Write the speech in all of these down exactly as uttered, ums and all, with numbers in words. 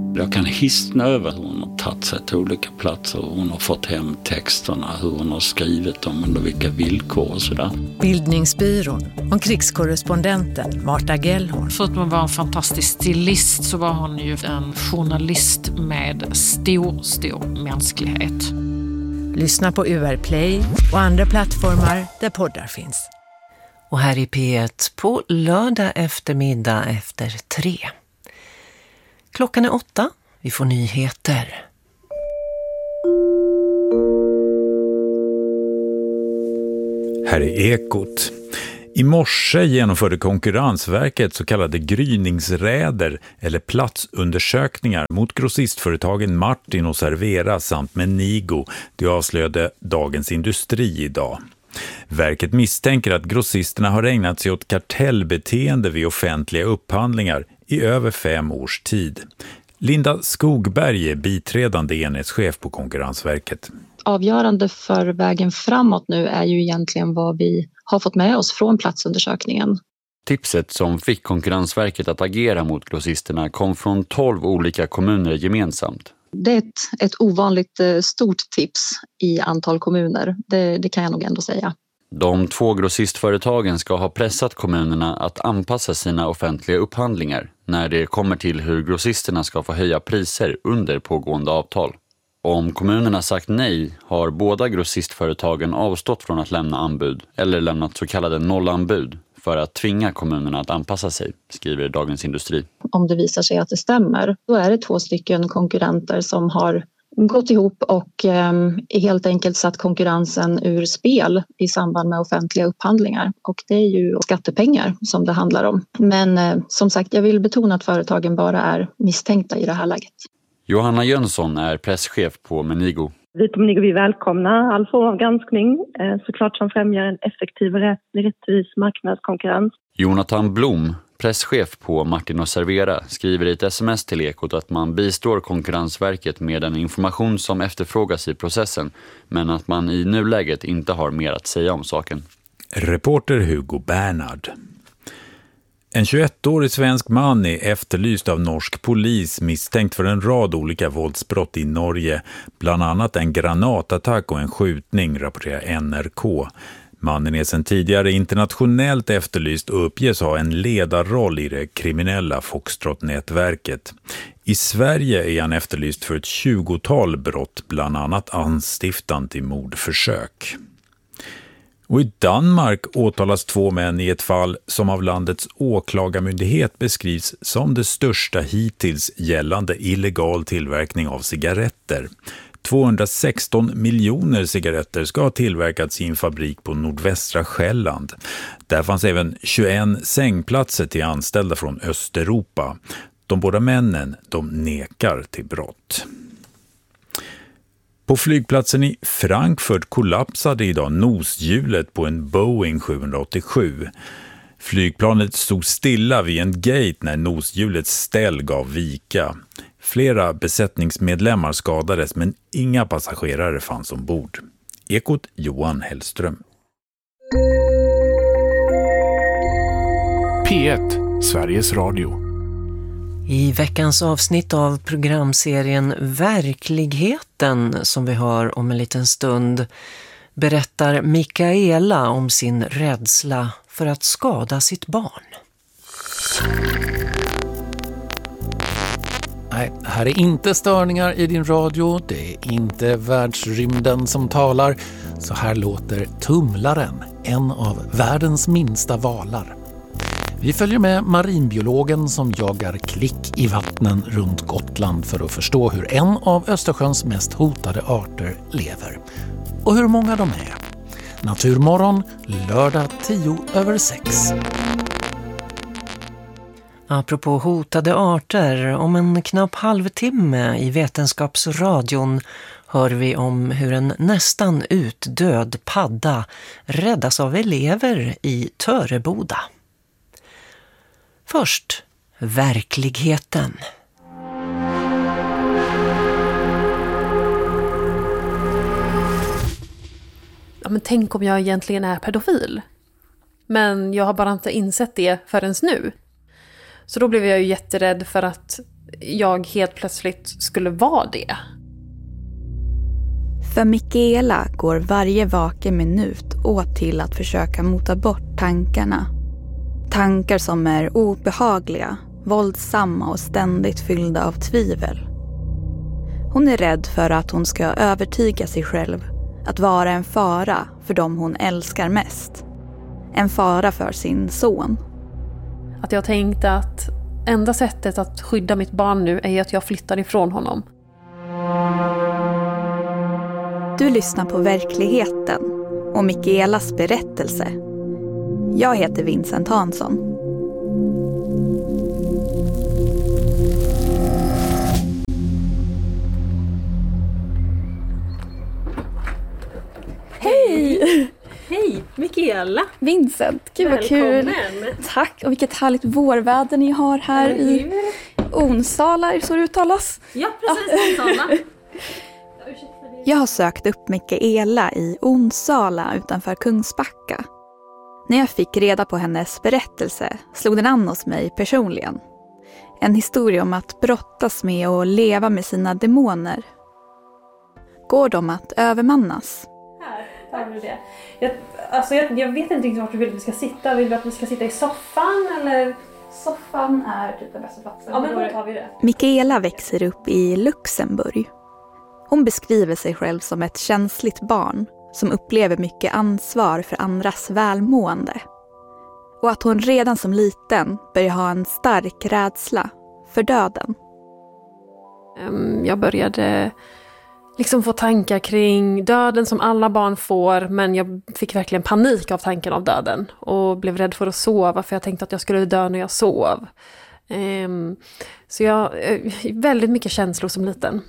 Jag kan hisna över hur hon har tagit sig till olika platser, hur hon har fått hem texterna, hur hon har skrivit dem, under vilka villkor och sådär. Bildningsbyrån om krigskorrespondenten Marta Gellhorn. Förutom att vara en fantastisk stilist så var hon ju en journalist med stor, stor mänsklighet. Lyssna på U R Play och andra plattformar där poddar finns. Och här i P ett på lördag eftermiddag efter tre. Klockan är åtta. Vi får nyheter. Här är Ekot. I morse genomförde Konkurrensverket så kallade gryningsräder eller platsundersökningar mot grossistföretagen Martin och Servera samt Menigo. Det avslöjade Dagens Industri idag. Verket misstänker att grossisterna har ägnat sig åt kartellbeteende vid offentliga upphandlingar i över fem års tid. Linda Skogberg är biträdande enhetschef på Konkurrensverket. Avgörande för vägen framåt nu är ju egentligen vad vi har fått med oss från platsundersökningen. Tipset som fick Konkurrensverket att agera mot grossisterna kom från tolv olika kommuner gemensamt. Det är ett, ett ovanligt stort tips i antal kommuner, det, det kan jag nog ändå säga. De två grossistföretagen ska ha pressat kommunerna att anpassa sina offentliga upphandlingar när det kommer till hur grossisterna ska få höja priser under pågående avtal. Om kommunerna sagt nej har båda grossistföretagen avstått från att lämna anbud eller lämnat så kallade nollanbud för att tvinga kommunerna att anpassa sig, skriver Dagens Industri. Om det visar sig att det stämmer, då är det två stycken konkurrenter som har gått ihop och eh, helt enkelt satt konkurrensen ur spel i samband med offentliga upphandlingar. Och det är ju skattepengar som det handlar om. Men eh, som sagt, jag vill betona att företagen bara är misstänkta i det här läget. Johanna Jönsson är presschef på Menigo. Vi på Menigo vi välkomnar all form av granskning, såklart som främjar en effektiv och rättvis marknadskonkurrens. Jonathan Blom, presschef på Martin och Servera, skriver i ett sms till Ekot att man bistår Konkurrensverket med den information som efterfrågas i processen, men att man i nuläget inte har mer att säga om saken. Reporter Hugo Bernhard. En tjugoettårig svensk man är efterlyst av norsk polis misstänkt för en rad olika våldsbrott i Norge, bland annat en granatattack och en skjutning, rapporterar N R K. Mannen är sedan tidigare internationellt efterlyst och uppges ha en ledarroll i det kriminella Foxtrot-nätverket. I Sverige är han efterlyst för ett tjugotal brott, bland annat anstiftan till mordförsök. Och i Danmark åtalas två män i ett fall som av landets åklagarmyndighet beskrivs som det största hittills gällande illegal tillverkning av cigaretter. tvåhundrasexton miljoner cigaretter ska ha tillverkats i en fabrik på nordvästra Själland. Där fanns även tjugoett sängplatser till anställda från Östeuropa. De båda männen, de nekar till brott. På flygplatsen i Frankfurt kollapsade idag noshjulet på en Boeing sjuhundraåttiosju. Flygplanet stod stilla vid en gate när noshjulets ställ gav vika. Flera besättningsmedlemmar skadades men inga passagerare fanns ombord. Ekot Johan Hellström. P ett, Sveriges Radio. I veckans avsnitt av programserien Verkligheten, som vi hör om en liten stund, berättar Mikaela om sin rädsla för att skada sitt barn. Nej, här är inte störningar i din radio, det är inte världsrymden som talar. Så här låter tumlaren, en av världens minsta valar. Vi följer med marinbiologen som jagar klick i vattnen runt Gotland för att förstå hur en av Östersjöns mest hotade arter lever. Och hur många de är. Naturmorgon, lördag tio över sex. Apropå hotade arter, om en knapp halvtimme i Vetenskapsradion hör vi om hur en nästan utdöd padda räddas av elever i Töreboda. Först, verkligheten. Ja, men tänk om jag egentligen är pedofil. Men jag har bara inte insett det förrän nu. Så då blev jag ju jätterädd för att jag helt plötsligt skulle vara det. För Mikaela går varje vaken minut åt till att försöka mota bort tankarna. Tankar som är obehagliga, våldsamma och ständigt fyllda av tvivel. Hon är rädd för att hon ska övertyga sig själv att vara en fara för dem hon älskar mest. En fara för sin son. Att jag tänkte att enda sättet att skydda mitt barn nu är att jag flyttar ifrån honom. Du lyssnar på Verkligheten och Mikaelas berättelse. Jag heter Vincent Hansson. Hej! Hej, Mikaela. Vincent, gud vad kul. Tack, och vilket härligt vårväder ni har här i Onsala, så det uttalas. Ja, precis, Onsala. Jag har sökt upp Mikaela i Onsala utanför Kungsbacka. När jag fick reda på hennes berättelse slog den an hos mig personligen. En historia om att brottas med och leva med sina demoner. Går de att övermannas? Här tar du det. Jag, alltså jag, jag vet inte riktigt vart du vill att vi ska sitta. Vill du att vi ska sitta i soffan eller? Soffan är typ den bästa platsen. Ja, men då tar vi det. Mikaela växer upp i Luxemburg. Hon beskriver sig själv som ett känsligt barn som upplever mycket ansvar för andras välmående. Och att hon redan som liten börjar ha en stark rädsla för döden. Jag började liksom få tankar kring döden som alla barn får, men jag fick verkligen panik av tanken av döden och blev rädd för att sova för jag tänkte att jag skulle dö när jag sov. Så jag väldigt mycket känslor som liten.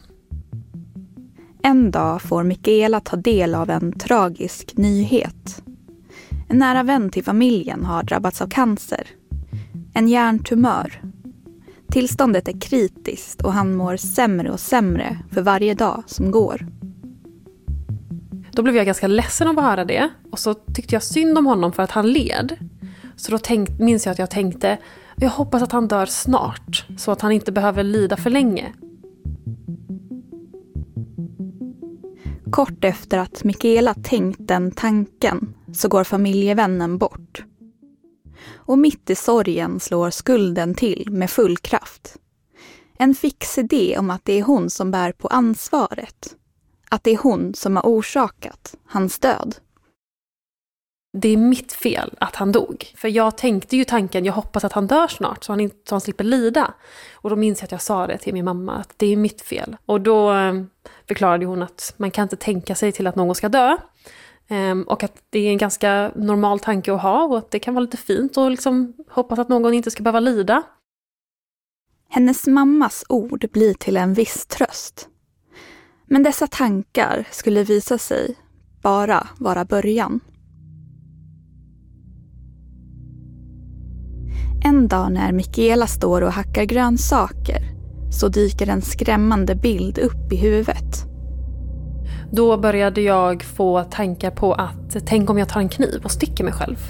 En dag får Mikaela ta del av en tragisk nyhet. En nära vän till familjen har drabbats av cancer. En hjärntumör. Tillståndet är kritiskt och han mår sämre och sämre för varje dag som går. Då blev jag ganska ledsen av att höra det. Och så tyckte jag synd om honom för att han led. Så då tänk, minns jag att jag tänkte, jag hoppas att han dör snart. Så att han inte behöver lida för länge. Kort efter att Mikaela tänkt den tanken så går familjevännen bort. Och mitt i sorgen slår skulden till med full kraft. En fix idé om att det är hon som bär på ansvaret. Att det är hon som har orsakat hans död. Det är mitt fel att han dog. För jag tänkte ju tanken, jag hoppas att han dör snart så han, inte, så han slipper lida. Och då minns jag att jag sa det till min mamma, att det är mitt fel. Och då förklarade hon att man kan inte tänka sig till att någon ska dö. Och att det är en ganska normal tanke att ha och att det kan vara lite fint och liksom hoppas att någon inte ska behöva lida. Hennes mammas ord blir till en viss tröst. Men dessa tankar skulle visa sig bara vara början. En dag när Mikaela står och hackar grönsaker så dyker en skrämmande bild upp i huvudet. Då började jag få tankar på att tänk om jag tar en kniv och sticker mig själv.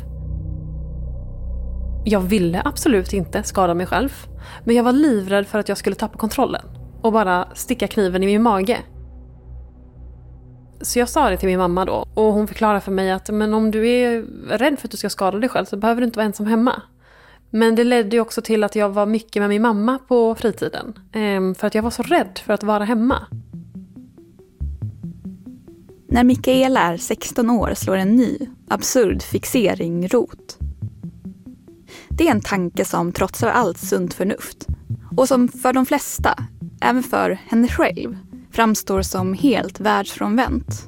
Jag ville absolut inte skada mig själv. Men jag var livrädd för att jag skulle tappa kontrollen och bara sticka kniven i min mage. Så jag sa det till min mamma då och hon förklarade för mig att men om du är rädd för att du ska skada dig själv så behöver du inte vara ensam hemma. Men det ledde ju också till att jag var mycket med min mamma på fritiden. För att jag var så rädd för att vara hemma. När Mikaela är sexton år slår en ny, absurd fixering rot. Det är en tanke som trotsar allt sunt förnuft. Och som för de flesta, även för henne själv, framstår som helt världsfrånvänt.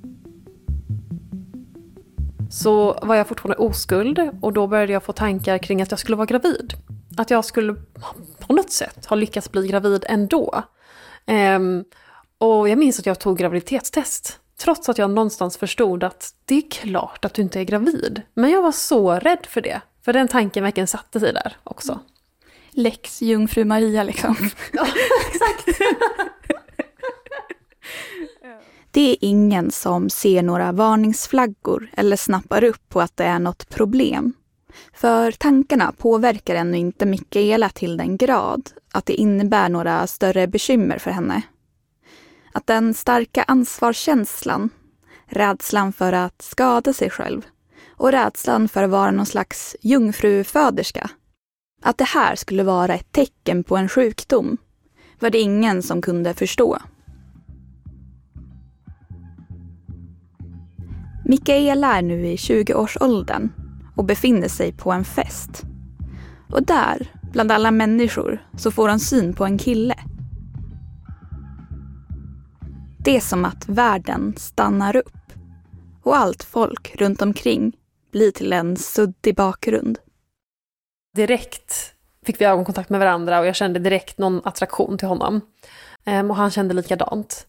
Så var jag fortfarande oskuld och då började jag få tankar kring att jag skulle vara gravid. Att jag skulle på något sätt ha lyckats bli gravid ändå. Ehm, och jag minns att jag tog graviditetstest. Trots att jag någonstans förstod att det är klart att du inte är gravid. Men jag var så rädd för det. För den tanken verkligen satte sig där också. Lex Jungfru Maria liksom. Ja, exakt. Det är ingen som ser några varningsflaggor eller snappar upp på att det är något problem. För tankarna påverkar ännu inte Mikaela till den grad att det innebär några större bekymmer för henne. Att den starka ansvarskänslan, rädslan för att skada sig själv och rädslan för att vara någon slags jungfruföderska, att det här skulle vara ett tecken på en sjukdom, var det ingen som kunde förstå. Mikaela är nu i tjugoårsåldern och befinner sig på en fest. Och där, bland alla människor, så får hon syn på en kille. Det är som att världen stannar upp och allt folk runt omkring blir till en suddig bakgrund. Direkt fick vi ögonkontakt med varandra och jag kände direkt någon attraktion till honom. Ehm, och han kände likadant.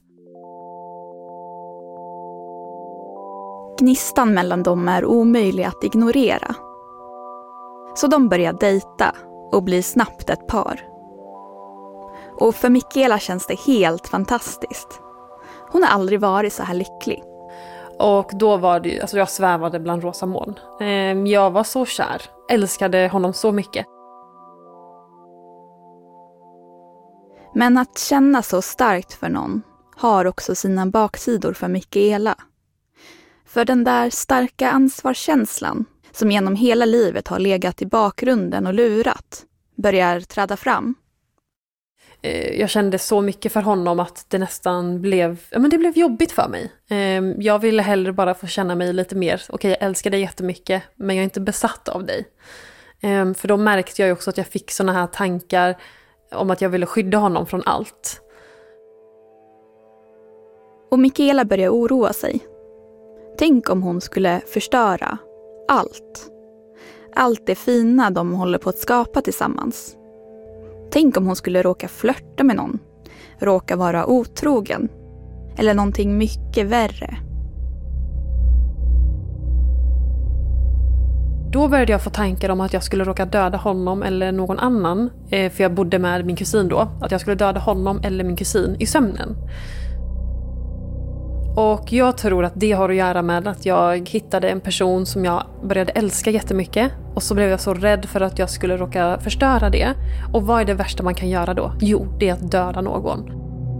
Gnistan mellan dem är omöjlig att ignorera. Så de börjar dejta och blir snabbt ett par. Och för Mikaela känns det helt fantastiskt. Hon har aldrig varit så här lycklig. Och då var det, alltså jag svävade bland rosa moln. Ehm, jag var så kär, älskade honom så mycket. Men att känna så starkt för någon har också sina baksidor för Mikaela. För den där starka ansvarskänslan som genom hela livet har legat i bakgrunden och lurat börjar träda fram. Jag kände så mycket för honom att det nästan blev, ja men det blev jobbigt för mig. Jag ville hellre bara få känna mig lite mer, okej jag älskar dig jättemycket men jag är inte besatt av dig. För då märkte jag ju också att jag fick såna här tankar om att jag ville skydda honom från allt. Och Mikaela börjar oroa sig. Tänk om hon skulle förstöra allt. Allt det fina de håller på att skapa tillsammans. Tänk om hon skulle råka flörta med någon. Råka vara otrogen. Eller någonting mycket värre. Då började jag få tankar om att jag skulle råka döda honom eller någon annan. För jag bodde med min kusin då. Att jag skulle döda honom eller min kusin i sömnen. Och jag tror att det har att göra med att jag hittade en person som jag började älska jättemycket. Och så blev jag så rädd för att jag skulle råka förstöra det. Och vad är det värsta man kan göra då? Jo, det är att döda någon.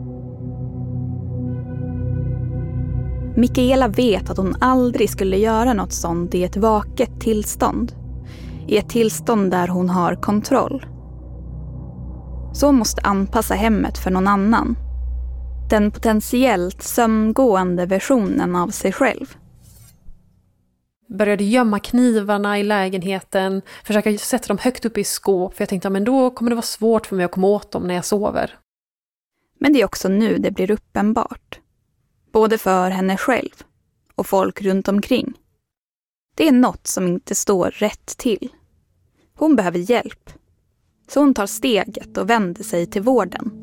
Mikaela vet att hon aldrig skulle göra något sånt i ett vaket tillstånd. I ett tillstånd där hon har kontroll. Så hon måste anpassa hemmet för någon annan. Den potentiellt sömngående versionen av sig själv. Började gömma knivarna i lägenheten. Försöka sätta dem högt upp i skåp. För jag tänkte, men då kommer det vara svårt för mig att komma åt dem när jag sover. Men det är också nu det blir uppenbart. Både för henne själv och folk runt omkring. Det är något som inte står rätt till. Hon behöver hjälp. Så hon tar steget och vänder sig till vården.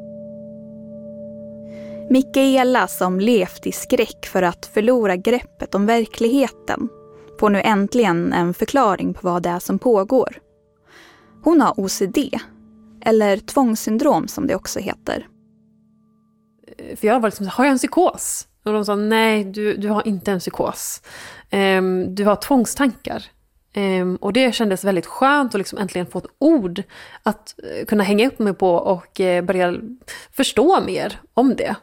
Mikaela som levt i skräck för att förlora greppet om verkligheten får nu äntligen en förklaring på vad det är som pågår. Hon har O C D, eller tvångssyndrom som det också heter. För jag var liksom, har jag en psykos? Och de sa, nej du, du har inte en psykos. Um, du har tvångstankar. Um, och det kändes väldigt skönt att liksom äntligen få ett ord att uh, kunna hänga upp mig på och uh, börja förstå mer om det.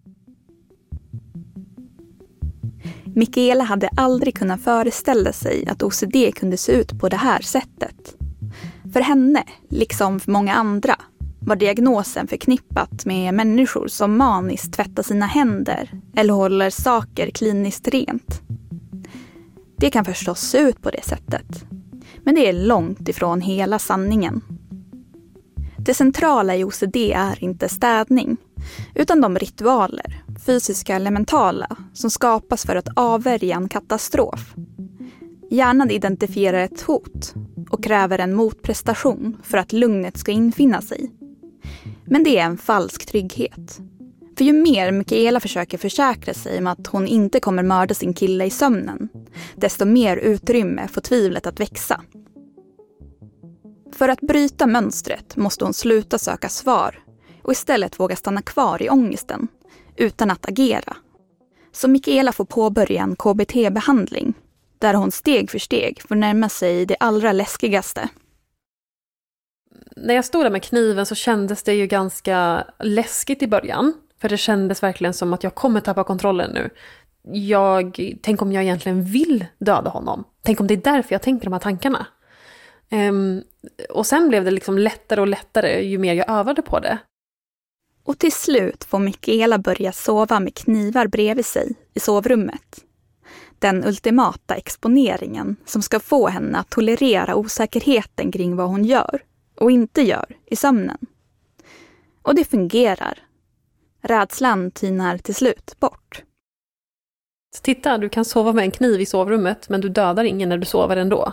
Mikaela hade aldrig kunnat föreställa sig att O C D kunde se ut på det här sättet. För henne, liksom för många andra, var diagnosen förknippat med människor som maniskt tvättar sina händer eller håller saker kliniskt rent. Det kan förstås se ut på det sättet, men det är långt ifrån hela sanningen. Det centrala i O C D är inte städning, utan de ritualer, fysiska eller mentala, som skapas för att avvärja en katastrof. Hjärnan identifierar ett hot och kräver en motprestation för att lugnet ska infinna sig. Men det är en falsk trygghet. För ju mer Mikaela försöker försäkra sig om att hon inte kommer mörda sin kille i sömnen, desto mer utrymme får tvivlet att växa. För att bryta mönstret måste hon sluta söka svar och istället våga stanna kvar i ångesten utan att agera. Så Mikaela får påbörja en K B T-behandling, där hon steg för steg får närma sig det allra läskigaste. När jag stod där med kniven så kändes det ju ganska läskigt i början. För det kändes verkligen som att jag kommer tappa kontrollen nu. Jag, tänk om jag egentligen vill döda honom. Tänk om det är därför jag tänker de här tankarna. Um, och sen blev det liksom lättare och lättare ju mer jag övade på det. Och till slut får Mikaela börja sova med knivar bredvid sig i sovrummet. Den ultimata exponeringen som ska få henne att tolerera osäkerheten kring vad hon gör och inte gör i sömnen. Och det fungerar. Rädslan tynar till slut bort. Titta, du kan sova med en kniv i sovrummet men du dödar ingen när du sover ändå.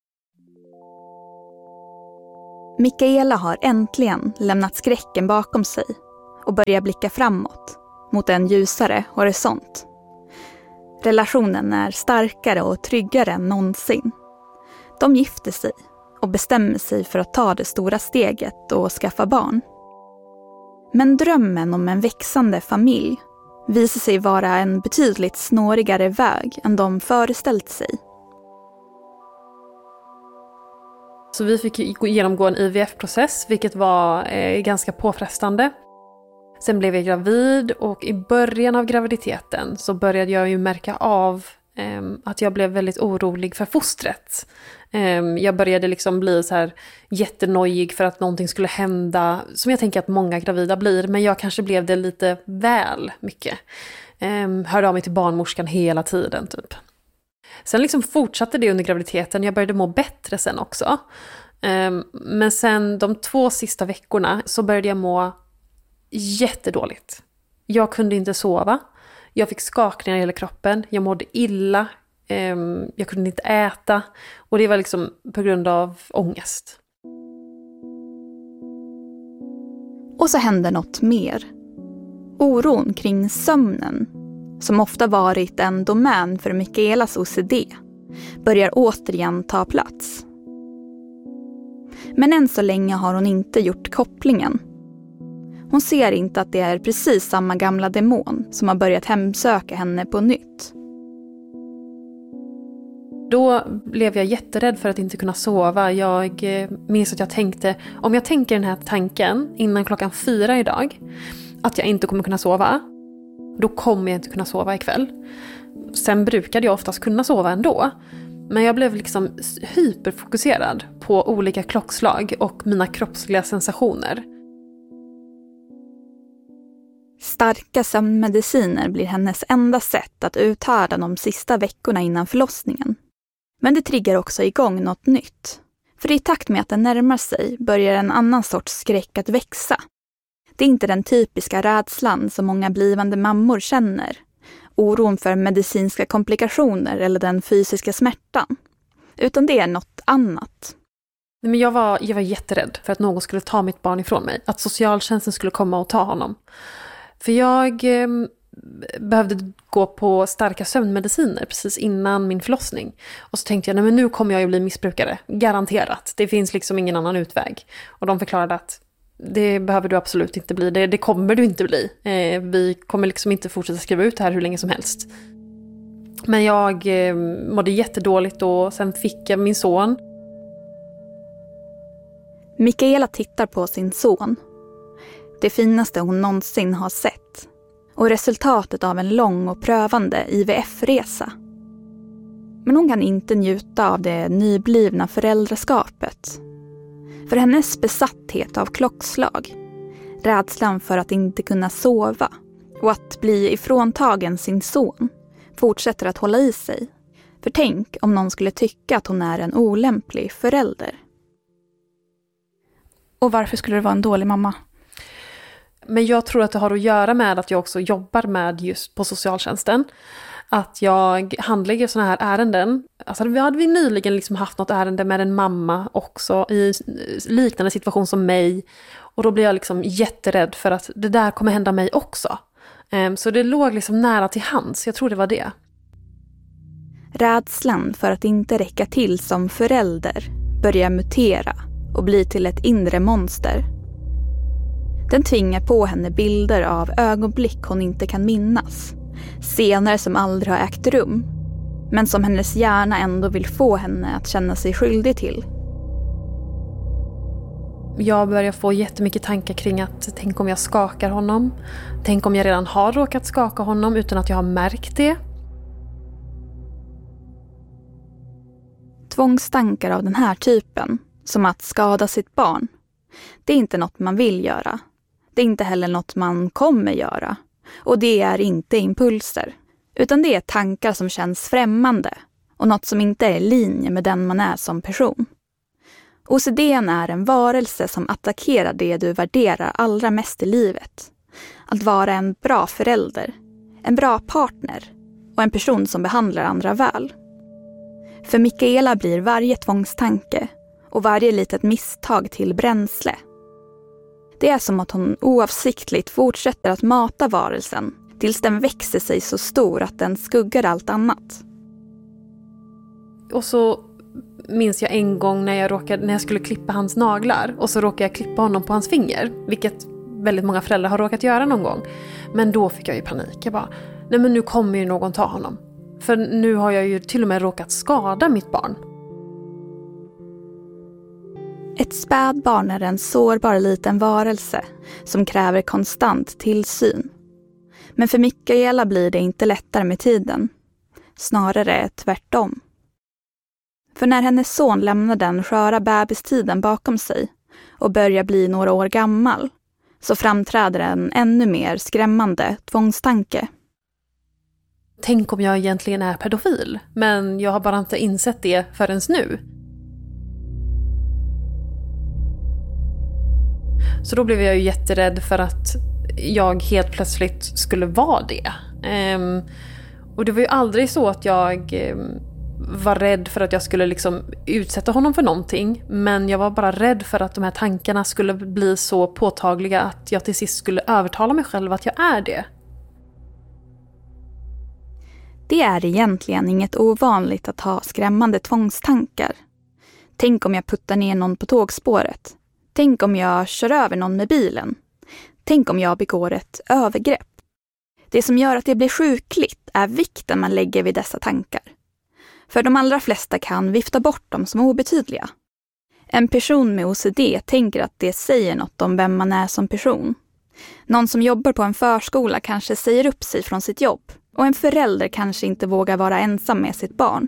Mikaela har äntligen lämnat skräcken bakom sig och börjar blicka framåt mot en ljusare horisont. Relationen är starkare och tryggare än någonsin. De gifter sig och bestämmer sig för att ta det stora steget och skaffa barn. Men drömmen om en växande familj visar sig vara en betydligt snårigare väg än de föreställt sig. Så vi fick genomgå en I V F-process, vilket var eh, ganska påfrestande. Sen blev jag gravid och i början av graviditeten så började jag ju märka av eh, att jag blev väldigt orolig för fostret. Eh, jag började liksom bli så här jättenojig för att någonting skulle hända, som jag tänker att många gravida blir, men jag kanske blev det lite väl mycket. Eh, hörde av mig till barnmorskan hela tiden typ. Sen liksom fortsatte det under graviditeten. Jag började må bättre sen också. Men sen de två sista veckorna så började jag må jättedåligt. Jag kunde inte sova. Jag fick skakningar i hela kroppen. Jag mådde illa. Jag kunde inte äta. Och det var liksom på grund av ångest. Och så hände något mer. Oron kring sömnen, som ofta varit en domän för Mikaelas O C D, börjar återigen ta plats. Men än så länge har hon inte gjort kopplingen. Hon ser inte att det är precis samma gamla demon som har börjat hemsöka henne på nytt. Då blev jag jätterädd för att inte kunna sova. Jag minns att jag tänkte, om jag tänker den här tanken innan klockan fyra idag, att jag inte kommer kunna sova, då kommer jag inte kunna sova ikväll. Sen brukade jag oftast kunna sova ändå. Men jag blev liksom hyperfokuserad på olika klockslag och mina kroppsliga sensationer. Starka sömnmediciner blir hennes enda sätt att uthärda de sista veckorna innan förlossningen. Men det triggar också igång något nytt. För i takt med att den närmar sig börjar en annan sorts skräck att växa. Det är inte den typiska rädslan som många blivande mammor känner. Oron för medicinska komplikationer eller den fysiska smärtan. Utan det är något annat. Men jag var, jag var jätterädd för att någon skulle ta mitt barn ifrån mig. Att socialtjänsten skulle komma och ta honom. För jag eh, behövde gå på starka sömnmediciner precis innan min förlossning. Och så tänkte jag, nej men nu kommer jag ju bli missbrukare. Garanterat. Det finns liksom ingen annan utväg. Och de förklarade att det behöver du absolut inte bli. Det, det kommer du inte bli. Eh, vi kommer liksom inte fortsätta skriva ut det här hur länge som helst. Men jag eh, mådde jättedåligt och sen fick jag min son. Mikaela tittar på sin son. Det finaste hon någonsin har sett. Och resultatet av en lång och prövande I V F-resa. Men hon kan inte njuta av det nyblivna föräldraskapet. För hennes besatthet av klockslag, rädslan för att inte kunna sova och att bli ifråntagen sin son fortsätter att hålla i sig. För tänk om någon skulle tycka att hon är en olämplig förälder. Och varför skulle du vara en dålig mamma? Men jag tror att det har att göra med att jag också jobbar med just på socialtjänsten. Att jag handlägger såna här ärenden. Alltså vi hade vi nyligen liksom haft något ärende med en mamma också i liknande situation som mig. Och då blir jag liksom jätterädd för att det där kommer hända mig också. Så det låg liksom nära till hands. Jag tror det var det. Rädslan för att inte räcka till som förälder börjar mutera och bli till ett inre monster. Den tvingar på henne bilder av ögonblick hon inte kan minnas. Scener som aldrig har ägt rum. men som hennes hjärna ändå vill få henne att känna sig skyldig till. Jag börjar få jättemycket tankar kring att tänk om jag skakar honom. Tänk om jag redan har råkat skaka honom utan att jag har märkt det. Tvångstankar av den här typen, som att skada sitt barn, det är inte något man vill göra. Det är inte heller något man kommer göra. Och det är inte impulser. Utan det är tankar som känns främmande och något som inte är i linje med den man är som person. O C D:n är en varelse som attackerar det du värderar allra mest i livet. Att vara en bra förälder, en bra partner och en person som behandlar andra väl. För Mikaela blir varje tvångstanke och varje litet misstag till bränsle. Det är som att hon oavsiktligt fortsätter att mata varelsen tills den växer sig så stor att den skuggar allt annat. Och så minns jag en gång när jag, råkade, när jag skulle klippa hans naglar och så råkade jag klippa honom på hans finger, vilket väldigt många föräldrar har råkat göra någon gång. Men då fick jag ju panik. Jag bara, nej men nu kommer ju någon ta honom. För nu har jag ju till och med råkat skada mitt barn. Ett spädbarn är en sårbar liten varelse som kräver konstant tillsyn. Men för Mikaela blir det inte lättare med tiden. Snarare tvärtom. För när hennes son lämnar den sköra bebistiden bakom sig och börjar bli några år gammal, så framträder en ännu mer skrämmande tvångstanke. Tänk om jag egentligen är pedofil, men jag har bara inte insett det förrän nu. Så då blev jag ju jätterädd för att jag helt plötsligt skulle vara det. Um, och det var ju aldrig så att jag um, var rädd för att jag skulle liksom utsätta honom för någonting. Men jag var bara rädd för att de här tankarna skulle bli så påtagliga att jag till sist skulle övertala mig själv att jag är det. Det är egentligen inget ovanligt att ha skrämmande tvångstankar. Tänk om jag puttar ner någon på tågspåret. Tänk om jag kör över någon med bilen. Tänk om jag begår ett övergrepp. Det som gör att det blir sjukligt är vikten man lägger vid dessa tankar. För de allra flesta kan vifta bort dem som obetydliga. En person med O C D tänker att det säger något om vem man är som person. Någon som jobbar på en förskola kanske säger upp sig från sitt jobb. Och en förälder kanske inte vågar vara ensam med sitt barn.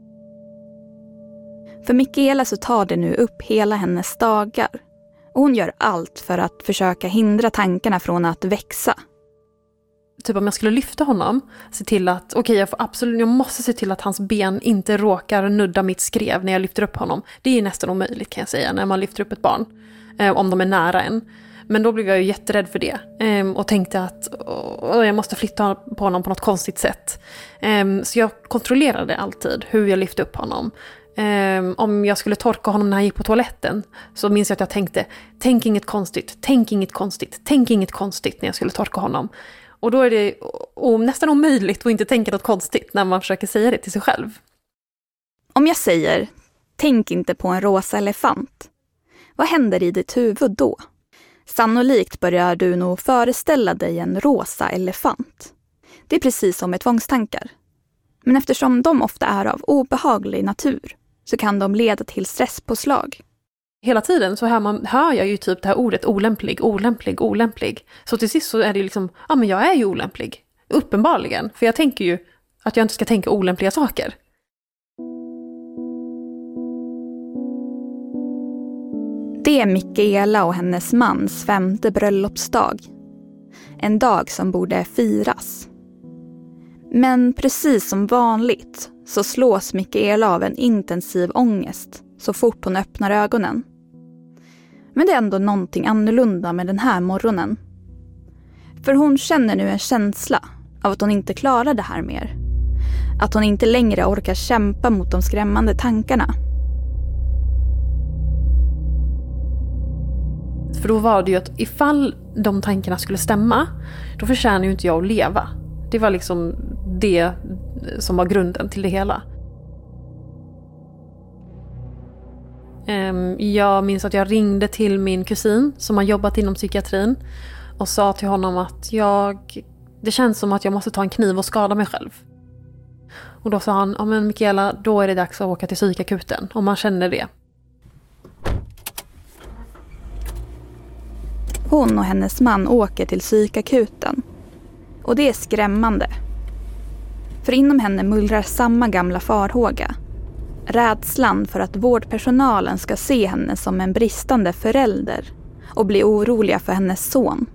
För Mikaela så tar det nu upp hela hennes dagar. Och hon gör allt för att försöka hindra tankarna från att växa. Typ om jag skulle lyfta honom, se till att, okej okay, jag får absolut, jag måste se till att hans ben inte råkar nudda mitt skrev när jag lyfter upp honom. Det är nästan omöjligt kan jag säga när man lyfter upp ett barn, eh, om de är nära en. Men då blev jag ju jätterädd för det eh, och tänkte att oh, jag måste flytta på honom på något konstigt sätt. Eh, så jag kontrollerade alltid hur jag lyfte upp honom. Um, om jag skulle torka honom när han gick på toaletten så minns jag att jag tänkte tänk inget konstigt, tänk inget konstigt, tänk inget konstigt när jag skulle torka honom. Och då är det oh, nästan omöjligt att inte tänka något konstigt när man försöker säga det till sig själv. Om jag säger tänk inte på en rosa elefant, vad händer i ditt huvud då? Sannolikt börjar du nog föreställa dig en rosa elefant. Det är precis som med tvångstankar. Men eftersom de ofta är av obehaglig natur så kan de leda till stresspåslag. Hela tiden så hör, man, hör jag ju typ det här ordet olämplig, olämplig, olämplig. Så till sist så är det liksom, ja men jag är ju olämplig. Uppenbarligen. För jag tänker ju att jag inte ska tänka olämpliga saker. Det är Mikaela och hennes mans femte bröllopsdag. En dag som borde firas. Men precis som vanligt så slås Mikaela av en intensiv ångest så fort hon öppnar ögonen. Men det är ändå någonting annorlunda med den här morgonen. För hon känner nu en känsla av att hon inte klarar det här mer. Att hon inte längre orkar kämpa mot de skrämmande tankarna. För då var det ju att ifall de tankarna skulle stämma, då förtjänar ju inte jag att leva. Det var liksom det som var grunden till det hela. Jag minns att jag ringde till min kusin som har jobbat inom psykiatrin och sa till honom att jag, det känns som att jag måste ta en kniv och skada mig själv. Och då sa han, ja men Mikaela, då är det dags att åka till psykakuten om man känner det. Hon och hennes man åker till psykakuten. Och det är skrämmande. För inom henne mullrar samma gamla farhåga. Rädslan för att vårdpersonalen ska se henne som en bristande förälder och bli oroliga för hennes son.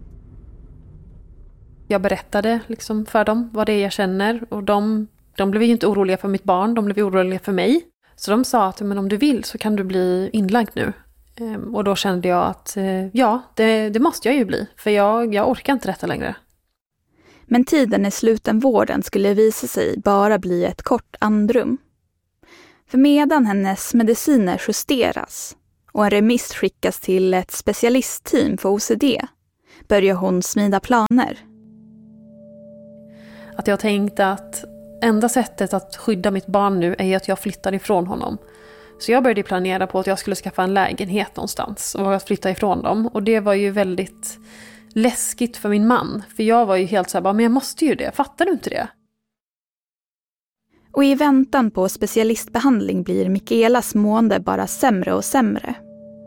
Jag berättade liksom för dem vad det är jag känner och de, de blev ju inte oroliga för mitt barn, de blev oroliga för mig. Så de sa att men om du vill så kan du bli inlagd nu. Ehm, och då kände jag att eh, ja, det, det måste jag ju bli, för jag, jag orkar inte detta längre. Men tiden i slutenvården skulle visa sig bara bli ett kort andrum. För medan hennes mediciner justeras och en remiss skickas till ett specialistteam för O C D börjar hon smida planer. Att jag tänkte att enda sättet att skydda mitt barn nu är att jag flyttar ifrån honom. Så jag började planera på att jag skulle skaffa en lägenhet någonstans och flytta ifrån dem. Och det var ju väldigt läskigt för min man. För jag var ju helt så här, men jag måste ju det, fattar du inte det? Och i väntan på specialistbehandling blir Mikaelas mående bara sämre och sämre.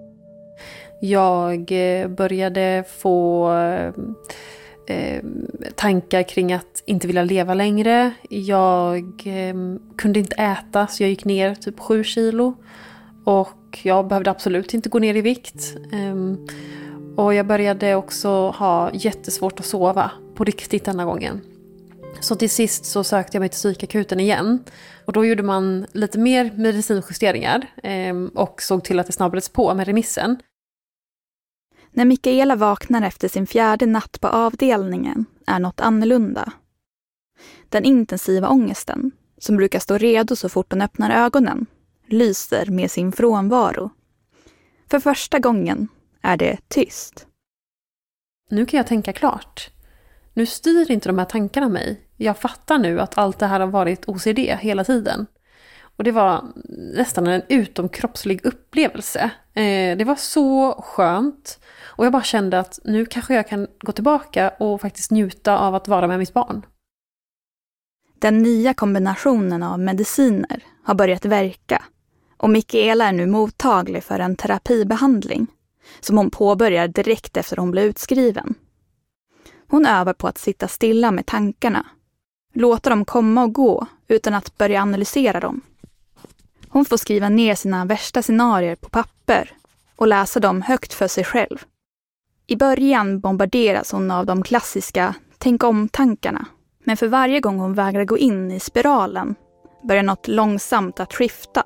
Jag började få eh, tankar kring att inte vilja leva längre. Jag eh, kunde inte äta så jag gick ner typ sju kilo. Och jag behövde absolut inte gå ner i vikt. Eh, och jag började också ha jättesvårt att sova på riktigt denna gången. Så till sist så sökte jag mig till psykakuten igen. Och då gjorde man lite mer medicinjusteringar eh, och såg till att det snabbades på med remissen. När Mikaela vaknar efter sin fjärde natt på avdelningen är något annorlunda. Den intensiva ångesten, som brukar stå redo så fort hon öppnar ögonen, lyser med sin frånvaro. För första gången är det tyst. Nu kan jag tänka klart. Nu styr inte de här tankarna mig. Jag fattar nu att allt det här har varit O C D hela tiden. Och det var nästan en utomkroppslig upplevelse. Eh, det var så skönt. Och jag bara kände att nu kanske jag kan gå tillbaka och faktiskt njuta av att vara med mitt barn. Den nya kombinationen av mediciner har börjat verka. Och Mikaela är nu mottaglig för en terapibehandling som hon påbörjar direkt efter hon blev utskriven. Hon övar på att sitta stilla med tankarna. Låta dem komma och gå utan att börja analysera dem. Hon får skriva ner sina värsta scenarier på papper och läsa dem högt för sig själv. I början bombarderas hon av de klassiska tänk om-tankarna. Men för varje gång hon vägrar gå in i spiralen börjar något långsamt att skifta.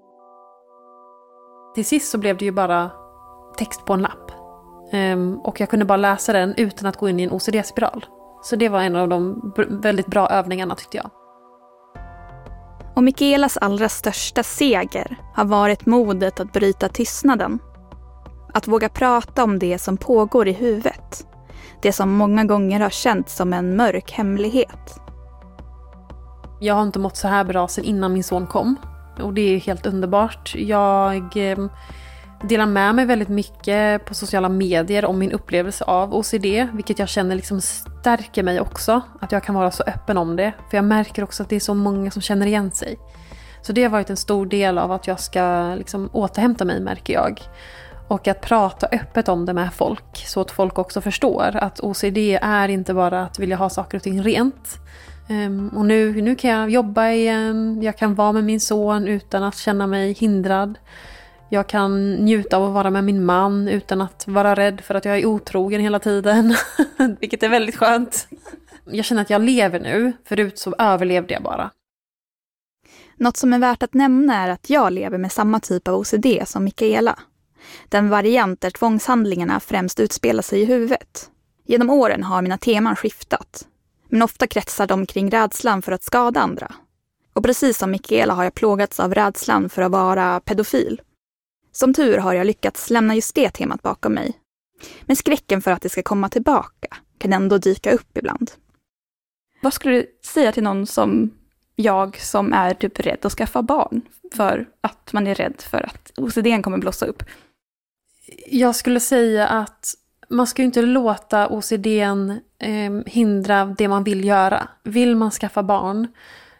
Till sist så blev det ju bara text på en lapp. Um, och jag kunde bara läsa den utan att gå in i en O C D-spiral. Så det var en av de väldigt bra övningarna tyckte jag. Och Mikaelas allra största seger har varit modet att bryta tystnaden. Att våga prata om det som pågår i huvudet. Det som många gånger har känts som en mörk hemlighet. Jag har inte mått så här bra sedan innan min son kom. Och det är helt underbart. Jag eh, delar med mig väldigt mycket på sociala medier om min upplevelse av O C D. Vilket jag känner liksom stärker mig också. Att jag kan vara så öppen om det. För jag märker också att det är så många som känner igen sig. Så det har varit en stor del av att jag ska liksom återhämta mig, märker jag. Och att prata öppet om det med folk. Så att folk också förstår att O C D är inte bara att vilja ha saker och ting rent. Um, och nu, nu kan jag jobba igen. Jag kan vara med min son utan att känna mig hindrad. Jag kan njuta av att vara med min man utan att vara rädd för att jag är otrogen hela tiden. Vilket är väldigt skönt. Jag känner att jag lever nu. Förut så överlevde jag bara. Något som är värt att nämna är att jag lever med samma typ av O C D som Mikaela. Den variant där tvångshandlingarna främst utspelar sig i huvudet. Genom åren har mina teman skiftat. Men ofta kretsar de kring rädslan för att skada andra. Och precis som Mikaela har jag plågats av rädslan för att vara pedofil. Som tur har jag lyckats lämna just det temat bakom mig. Men skräcken för att det ska komma tillbaka kan ändå dyka upp ibland. Vad skulle du säga till någon som jag som är typ rädd att skaffa barn? För att man är rädd för att O C D kommer blossa upp. Jag skulle säga att man ska ju inte låta O C D eh, hindra det man vill göra. Vill man skaffa barn,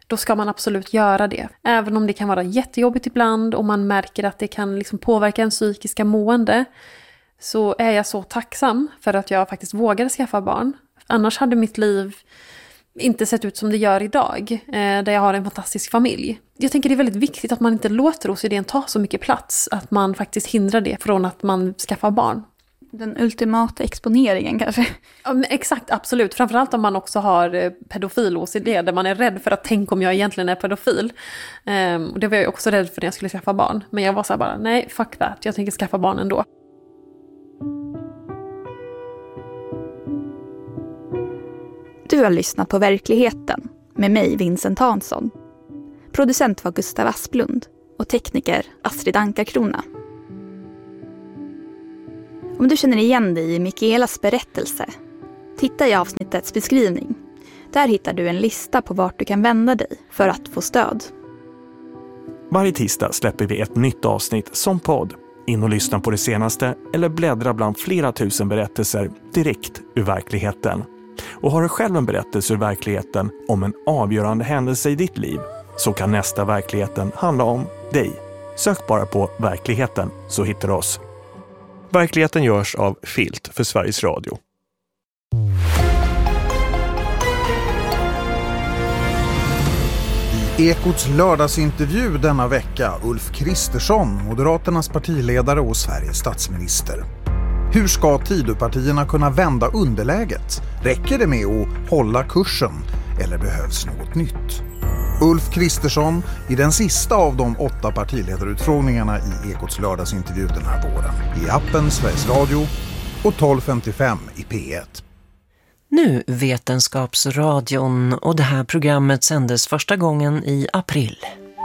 då ska man absolut göra det. Även om det kan vara jättejobbigt ibland och man märker att det kan liksom påverka en psykiska mående, så är jag så tacksam för att jag faktiskt vågade skaffa barn. Annars hade mitt liv inte sett ut som det gör idag, där jag har en fantastisk familj. Jag tänker det är väldigt viktigt att man inte låter O C D ta så mycket plats, att man faktiskt hindrar det från att man skaffar barn. Den ultimata exponeringen kanske? Ja, men exakt, absolut. Framförallt om man också har pedofil-O C D, där man är rädd för att tänk om jag egentligen är pedofil. Um, och det var jag också rädd för när jag skulle skaffa barn. Men jag var så här bara, nej, fuck that. Jag tänker skaffa barn ändå. Du har lyssnat på Verkligheten med mig, Vincent Hansson. Producent var Gustav Asplund och tekniker Astrid Ankarkrona. Om du känner igen dig i Mikaelas berättelse, titta i avsnittets beskrivning. Där hittar du en lista på vart du kan vända dig för att få stöd. Varje tisdag släpper vi ett nytt avsnitt som podd. In och lyssna på det senaste eller bläddra bland flera tusen berättelser direkt ur verkligheten. Och har du själv en berättelse ur verkligheten om en avgörande händelse i ditt liv, så kan nästa Verkligheten handla om dig. Sök bara på Verkligheten så hittar du oss. Verkligheten görs av Filt för Sveriges Radio. I Ekots lördagsintervju denna vecka, Ulf Kristersson, Moderaternas partiledare och Sveriges statsminister. Hur ska Tidöpartierna kunna vända underläget? Räcker det med att hålla kursen eller behövs något nytt? Ulf Kristersson i den sista av de åtta partiledarutfrågningarna i Ekots lördagsintervju den här våren. I appen Sveriges Radio och tolv femtiofem i P ett. Nu Vetenskapsradion, och det här programmet sändes första gången i april.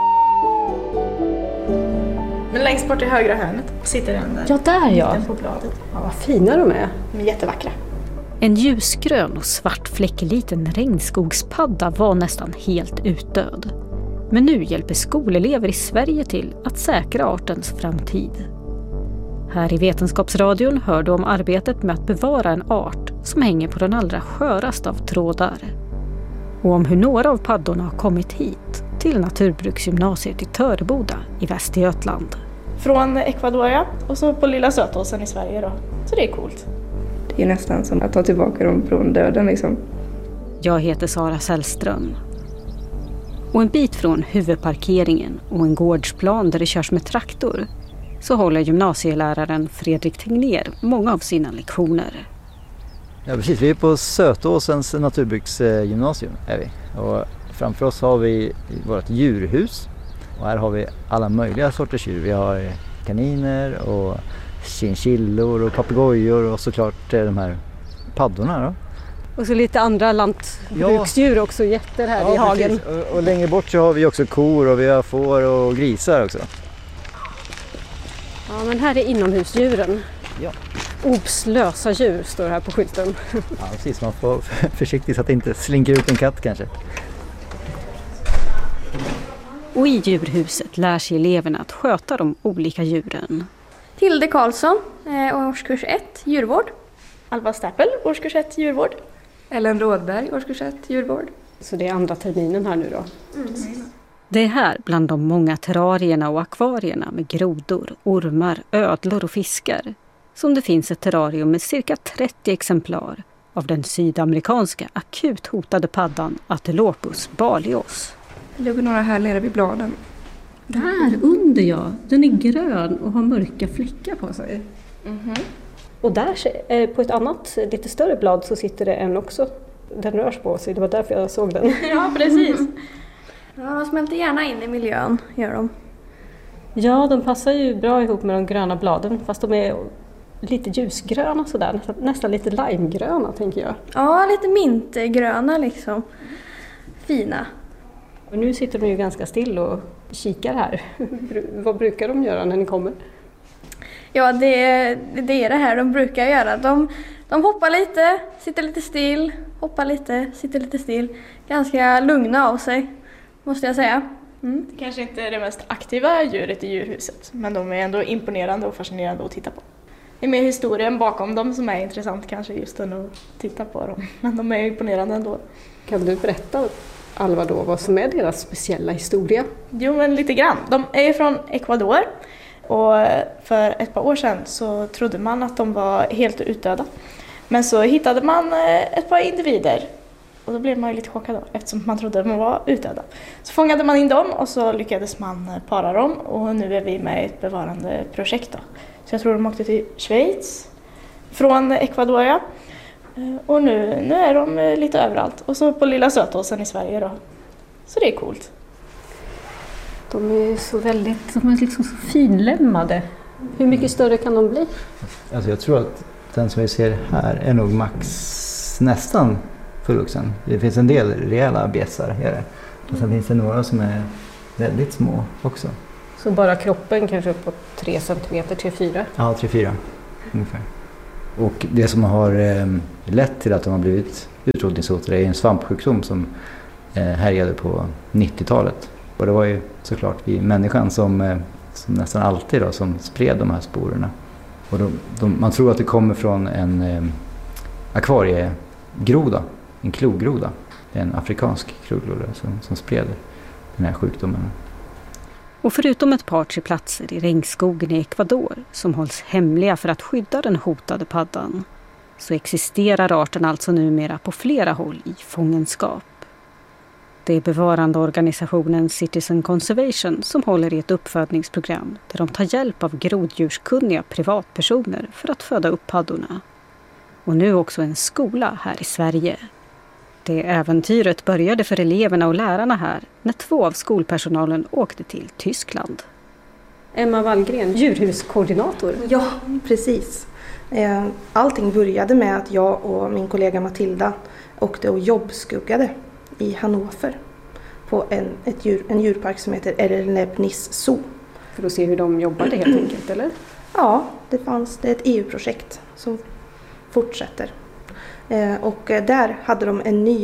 Men längst bort i högra hörnet sitter den där. Ja, där ja. Den på bladet. Ja, vad fina de är. De är jättevackra. En ljusgrön och svartfläckig liten regnskogspadda var nästan helt utdöd. Men nu hjälper skolelever i Sverige till att säkra artens framtid. Här i Vetenskapsradion hör du om arbetet med att bevara en art som hänger på den allra sköraste av trådar. Och om hur några av paddorna har kommit hit till Naturbruksgymnasiet i Töreboda i Västergötland. Från Ecuador och så på Lilla Sötåsen i Sverige då. Så det är coolt. Det är nästan som att ta tillbaka dem från döden liksom. Jag heter Sara Sällström. Och en bit från huvudparkeringen och en gårdsplan där det körs med traktor så håller gymnasieläraren Fredrik Tegnér många av sina lektioner. Ja precis, vi är på Sötåsens naturbruksgymnasium är vi. Och framför oss har vi vårt djurhus och här har vi alla möjliga sorters djur. Vi har kaniner och chinchillor och papegojor och såklart de här paddorna då. Och så lite andra lantbruksdjur ja. Också, jätter här ja, i hagen. Och, och längre bort så har vi också kor och vi har får och grisar också. Ja, men här är inomhusdjuren. Ja. Obslösa djur står här på skylten. Ja, precis. Man får vara försiktig så att det inte slinker ut en katt kanske. Och i djurhuset lär sig eleverna att sköta de olika djuren. Hilde Karlsson, eh, årskurs ett, djurvård. Alva Stappel, årskurs ett, djurvård. Ellen Rådberg, årskurs ett, djurvård. Så det är andra terminen här nu då? Mm. Det är här bland de många terrarierna och akvarierna med grodor, ormar, ödlor och fiskar som det finns ett terrarium med cirka trettio exemplar av den sydamerikanska akut hotade paddan Atelopus balios. Det ligger några här nere vid bladen. Där under ja, den är grön och har mörka fläckar på sig. Mm-hmm. Och där på ett annat lite större blad så sitter det en också. Den rörs på sig, det var därför jag såg den. Ja, precis. Ja, de smälter gärna in i miljön, gör de. Ja, de passar ju bra ihop med de gröna bladen, fast de är lite ljusgröna sådär, nästan, nästan lite limegröna tänker jag. Ja, lite mintgröna liksom. Fina. Och nu sitter de ju ganska still och kikar här. Vad brukar de göra när ni kommer? Ja, det, det är det här de brukar göra. De, de hoppar lite, sitter lite still, hoppar lite, sitter lite still. Ganska lugna av sig, måste jag säga. Mm. Det kanske inte är det mest aktiva djuret i djurhuset, men de är ändå imponerande och fascinerande att titta på. Det är mer historien bakom dem som är intressant kanske just än att titta på dem, men de är imponerande ändå. Kan du berätta Alva då vad som är deras speciella historia? Jo, men lite grann. De är ju från Ecuador och för ett par år sedan så trodde man att de var helt utdöda. Men så hittade man ett par individer och då blev man ju lite chockad då, eftersom man trodde att de var utdöda. Så fångade man in dem och så lyckades man para dem och nu är vi med i ett bevarande projekt då. Så jag tror de åkte till Schweiz från Ecuador, ja. Och nu, nu är de lite överallt. Och så på Lilla Sötåsen i Sverige då. Så det är coolt. De är så väldigt, de är liksom så finlämmade. Hur mycket större kan de bli? Alltså jag tror att den som vi ser här är nog max nästan fullvuxen. Det finns en del rejäla bjässar här. Och sen finns det några som är väldigt små också. Så bara kroppen kanske upp på tre centimeter till fyra? Ja, tre fyra ungefär. Och det som har eh, lett till att de har blivit utrotningshotade är en svampsjukdom som eh, härjade på nittiotalet. Och det var ju såklart vi människan som, eh, som nästan alltid då, som spred de här sporerna. Och de, de, man tror att det kommer från en eh, akvariegroda, en klogroda. En afrikansk klogroda som, som spred den här sjukdomen. Och förutom ett par tre platser i regnskogen i Ecuador som hålls hemliga för att skydda den hotade paddan så existerar arten alltså numera på flera håll i fångenskap. Det är bevarandeorganisationen Citizen Conservation som håller i ett uppfödningsprogram där de tar hjälp av groddjurskunniga privatpersoner för att föda upp paddorna. Och nu också en skola här i Sverige. Det äventyret började för eleverna och lärarna här när två av skolpersonalen åkte till Tyskland. Emma Wallgren, djurhuskoordinator. Ja, precis. Allting började med att jag och min kollega Matilda åkte och jobbskuggade i Hannover på en, ett djur, en djurpark som heter Erlebnis Zoo. För att se hur de jobbade helt enkelt, eller? Ja, det fanns det är ett E U-projekt som fortsätter. Och där hade de en ny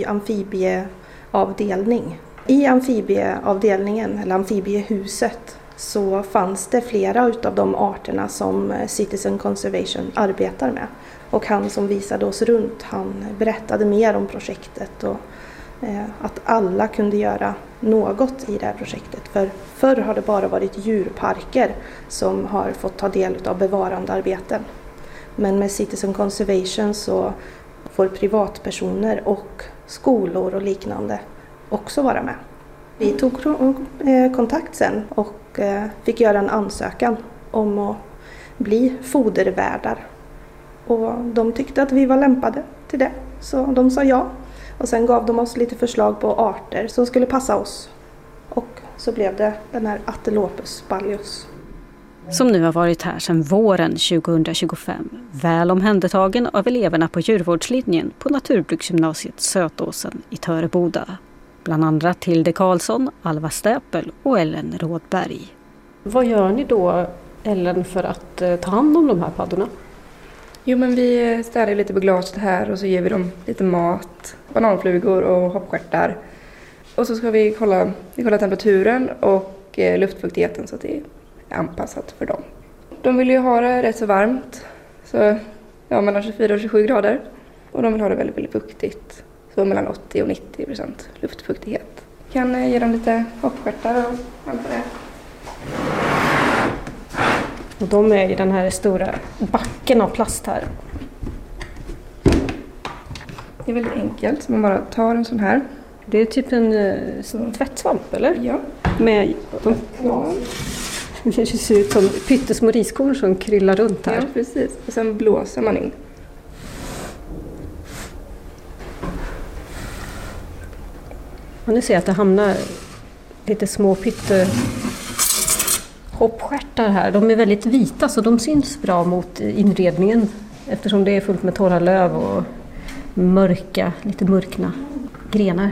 amfibieavdelning. I amfibieavdelningen, eller amfibiehuset, så fanns det flera av de arterna som Citizen Conservation arbetar med. Och han som visade oss runt, han berättade mer om projektet och att alla kunde göra något i det här projektet. För förr har det bara varit djurparker som har fått ta del av bevarandearbeten. Men med Citizen Conservation så får privatpersoner och skolor och liknande också vara med. Vi tog kontakt sen och fick göra en ansökan om att bli fodervärdar. Och de tyckte att vi var lämpade till det, så de sa ja. Och sen gav de oss lite förslag på arter som skulle passa oss. Och så blev det den här Atelopus ballius. Som nu har varit här sedan våren tjugohundratjugofem, väl omhändertagen av eleverna på djurvårdslinjen på Naturbruksgymnasiet Sötåsen i Töreboda. Bland andra Tilde Karlsson, Alva Stäpel och Ellen Rådberg. Vad gör ni då, Ellen, för att eh, ta hand om de här paddorna? Jo, men vi städar lite på glaset här och så ger vi dem lite mat, bananflugor och hoppstjärtar. Och så ska vi kolla, vi kolla temperaturen och eh, luftfuktigheten så att det är anpassat för dem. De vill ju ha det rätt så varmt, så ja, mellan tjugofyra och tjugosju grader. Och de vill ha det väldigt, väldigt fuktigt, så mellan åttio och nittio procent luftfuktighet. Kan eh, ge dem lite hoppstjärtar och allt det. Och de är i den här stora backen av plast här. Det är väldigt enkelt, så man bara tar en sån här. Det är typ en uh, tvättsvamp, eller? Ja. Med, de, ja. Det ser ut som pyttesmå riskorn som kryllar runt här. Ja, precis. Och sen blåser man in. Och nu ser jag att det hamnar lite små pytte hoppstjärtar här. De är väldigt vita så de syns bra mot inredningen eftersom det är fullt med torra löv och mörka, lite mörkna grenar.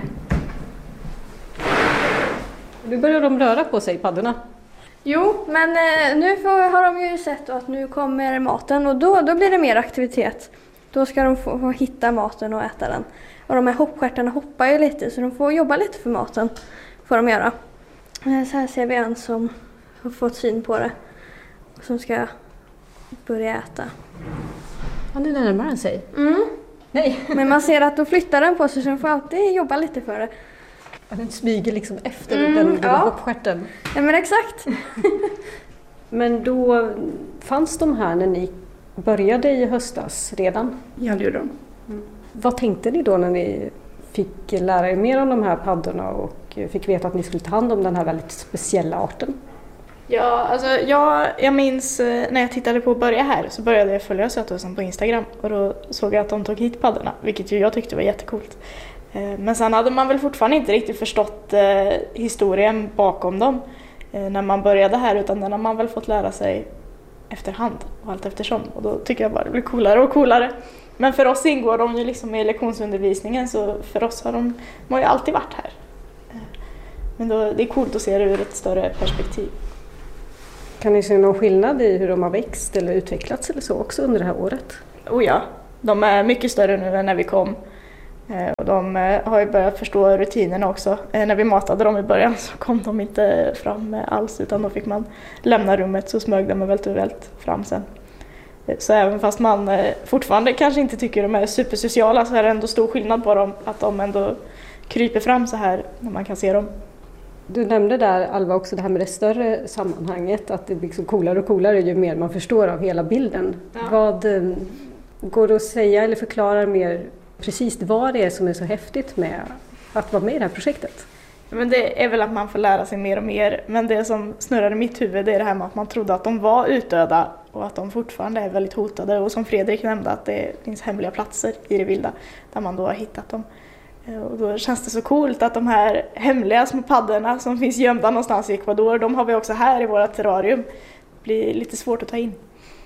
Nu börjar de röra på sig, paddorna. Jo, men eh, nu får, har de ju sett att nu kommer maten och då, då blir det mer aktivitet. Då ska de få, få hitta maten och äta den. Och de här hoppstjärtarna hoppar ju lite så de får jobba lite för maten. Får de göra. Eh, så här ser vi en som har fått syn på det. Som ska börja äta. Ja, nu närmar den sig. Mm. Nej. Men man ser att då flyttar den på sig så den får alltid jobba lite för det. Den smyger liksom efter Mm, den, den ja. hoppstjärten. Ja, men exakt. Men då fanns de här när ni började i höstas redan? Ja, det gjorde de. Mm. Vad tänkte ni då när ni fick lära er mer om de här paddorna och fick veta att ni skulle ta hand om den här väldigt speciella arten? Ja, alltså jag, jag minns eh, när jag tittade på att börja här så började jag följa Sötåsen på Instagram och då såg jag att de tog hit paddorna, vilket ju jag tyckte var jättekult. Eh, men sen hade man väl fortfarande inte riktigt förstått eh, historien bakom dem eh, när man började här, utan den har man väl fått lära sig efterhand och allt eftersom, och då tycker jag bara det blir coolare och coolare. Men för oss ingår de ju liksom i lektionsundervisningen, så för oss har de, de har ju alltid varit här. Eh, men då, det är coolt att se det ur ett större perspektiv. Kan ni se någon skillnad i hur de har växt eller utvecklats eller så också under det här året? Oh ja, de är mycket större nu än när vi kom. Eh, och de eh, har ju börjat förstå rutinerna också. Eh, när vi matade dem i början så kom de inte fram eh, alls, utan då fick man lämna rummet, så smög de vält och vält fram sen. Eh, så även fast man eh, fortfarande kanske inte tycker de är supersociala, så är det ändå stor skillnad på dem, att de ändå kryper fram så här när man kan se dem. Du nämnde där, Alva, också det här med det större sammanhanget, att det blir så coolare och coolare ju mer man förstår av hela bilden. Ja. Vad eh, går det att säga eller förklara mer precis vad det är som är så häftigt med att vara med i det här projektet? Men det är väl att man får lära sig mer och mer, men det som snurrar i mitt huvud är det här med att man trodde att de var utdöda och att de fortfarande är väldigt hotade, och som Fredrik nämnde att det finns hemliga platser i det vilda där man då har hittat dem. Och då känns det så coolt att de här hemliga små paddorna som finns gömda någonstans i Ecuador, de har vi också här i våra terrarium. Det blir lite svårt att ta in.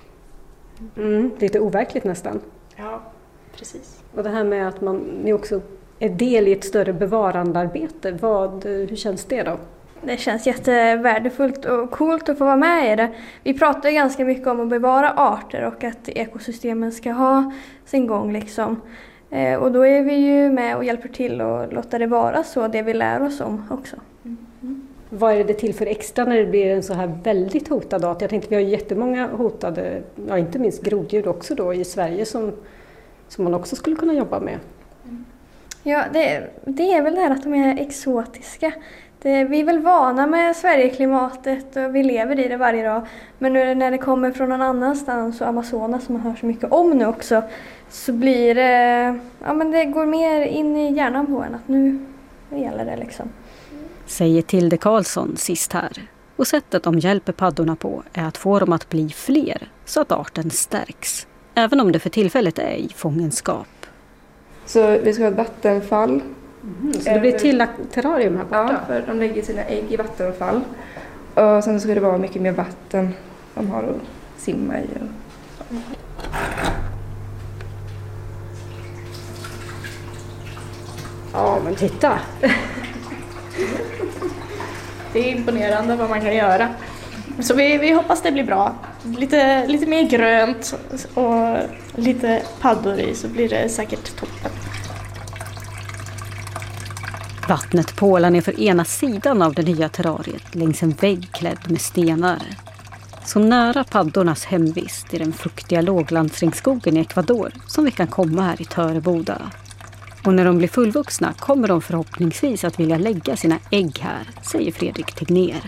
Mm, lite overkligt nästan. Ja, precis. Och det här med att man, ni också är del i ett större bevarandearbete, vad, hur känns det då? Det känns jättevärdefullt och coolt att få vara med i det. Vi pratar ju ganska mycket om att bevara arter och att ekosystemen ska ha sin gång liksom. Och då är vi ju med och hjälper till och låta det vara så, det vi lär oss om också. Mm. Vad är det till för extra när det blir en så här väldigt hotad art? Jag tänkte vi har jättemånga hotade, ja, inte minst groddjur också då i Sverige som, som man också skulle kunna jobba med. Ja, det, det är väl det här att de är exotiska. Det, vi är väl vana med Sverigeklimatet och vi lever i det varje dag. Men nu när det kommer från någon annanstans och Amazonas som man hör så mycket om nu också, så blir det, ja men det går mer in i hjärnan på en att nu, nu gäller det liksom. Säger Tilde Karlsson sist här. Och sättet de hjälper paddorna på är att få dem att bli fler så att arten stärks. Även om det för tillfället är i fångenskap. Så vi ska ha ett vattenfall. Mm, så det blir till terrarium här borta? Ja, för de lägger sina ägg i vattenfall. Och sen ska det vara mycket mer vatten de har att simma i. Och ja, men titta! Det är imponerande vad man kan göra. Så vi, vi hoppas det blir bra. Lite, lite mer grönt och lite paddor i, så blir det säkert toppen. Vattnet pålar ner för ena sidan av det nya terrariet längs en vägg klädd med stenar. Så nära paddornas hemvist i den fuktiga låglandsringsskogen i Ecuador som vi kan komma här i Töreboda. Och när de blir fullvuxna kommer de förhoppningsvis att vilja lägga sina ägg här, säger Fredrik Tegnér.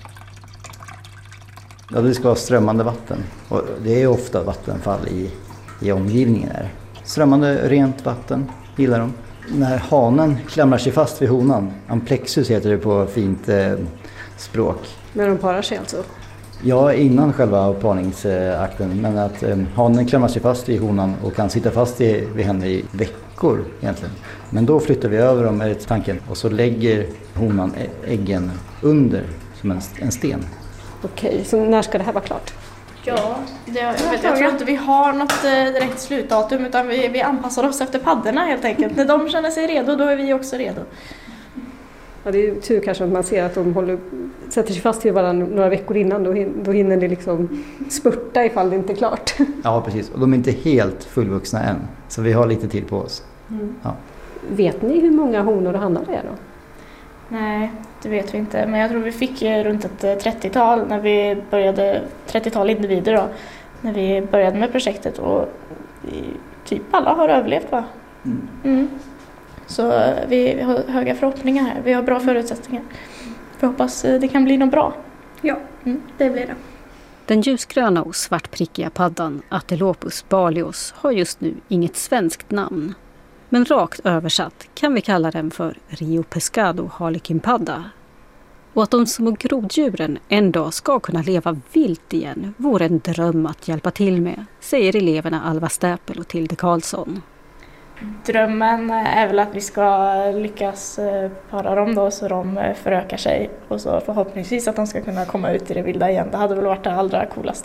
Ja, det ska vara strömmande vatten. Och det är ofta vattenfall i, i omgivningen här. Strömmande, rent vatten gillar de. När hanen klamrar sig fast vid honan, amplexus heter det på fint eh, språk. Men de parar sig alltså? Ja, innan själva parningsakten. Men att eh, hanen klamrar sig fast vid honan och kan sitta fast i, vid henne i veckor egentligen. Men då flyttar vi över dem med tanken och så lägger honan äggen under som en, en sten. Okej, så när ska det här vara klart? Ja, det, jag, vet, jag tror inte vi har något direkt slutdatum, utan vi, vi anpassar oss efter paddorna helt enkelt. När de känner sig redo, då är vi också redo. Ja, det är ju tur kanske att man ser att de håller, sätter sig fast i varandra några veckor innan. Då, då hinner det liksom spurta ifall det inte är klart. Ja, precis. Och de är inte helt fullvuxna än. Så vi har lite tid på oss. Mm. Ja. Vet ni hur många honor och hannar det är då? Nej, det vet vi inte. Men jag tror vi fick runt ett trettiotal när vi började, trettiotal individer då, när vi började med projektet. Och typ alla har överlevt, va? Mm. Mm. Så vi har höga förhoppningar här. Vi har bra förutsättningar. Vi hoppas det kan bli något bra. Ja, mm. det blir det. Den ljusgröna och svartprickiga paddan Atelopus balios har just nu inget svenskt namn. Men rakt översatt kan vi kalla den för Rio Pescado harlekinpadda. Och att de små groddjuren en dag ska kunna leva vilt igen vore en dröm att hjälpa till med, säger eleverna Alva Stäpel och Tilde Karlsson. Drömmen är väl att vi ska lyckas para dem då så de förökar sig och så förhoppningsvis att de ska kunna komma ut i det vilda igen. Det hade väl varit det allra coolaste.